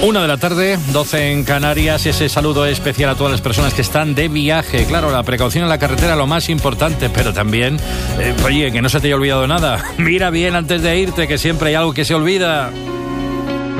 1 de la tarde, 12 en Canarias. Ese saludo especial a todas las personas que están de viaje. Claro, la precaución en la carretera lo más importante, pero también, oye, que no se te haya olvidado nada. Mira bien antes de irte, que siempre hay algo que se olvida.